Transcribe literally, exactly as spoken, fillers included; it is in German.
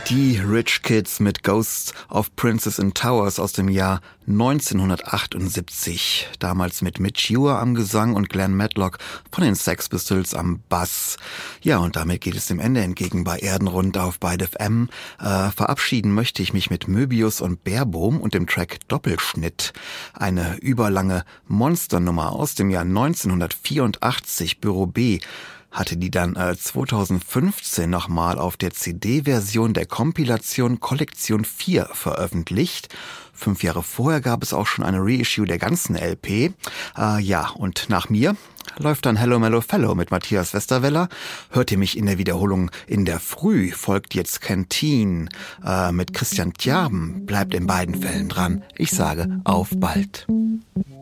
Die Rich Kids mit Ghosts of Princes in Towers aus dem Jahr neunzehnhundertachtundsiebzig. Damals mit Mitch Ure am Gesang und Glenn Matlock von den Sex Pistols am Bass. Ja, und damit geht es dem Ende entgegen bei Erdenrund auf Byte F M. Äh, verabschieden möchte ich mich mit Möbius und Baerbohm und dem Track Doppelschnitt. Eine überlange Monsternummer aus dem Jahr neunzehnhundertvierundachtzig, Büro B. hatte die dann äh, zweitausendfünfzehn nochmal auf der C D-Version der Kompilation Kollektion vier veröffentlicht. Fünf Jahre vorher gab es auch schon eine Reissue der ganzen L P. Äh, ja, und nach mir läuft dann Hello Mellow Fellow mit Matthias Westerweller. Hört ihr mich in der Wiederholung in der Früh, folgt jetzt Canteen äh, mit Christian Tjarben. Bleibt in beiden Fällen dran. Ich sage auf bald.